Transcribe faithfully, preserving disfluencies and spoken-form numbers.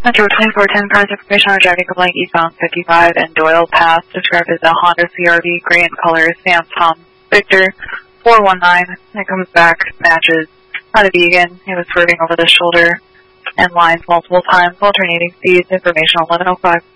Metro twenty-four ten, cars information on driving complaint eastbound fifty-five and Doyle Pass, described as a Honda C R V, gray in color, Sam Tom Victor four one nine. It comes back, matches on a vegan. He was swerving over the shoulder and lines multiple times, alternating speeds. Information on eleven oh five.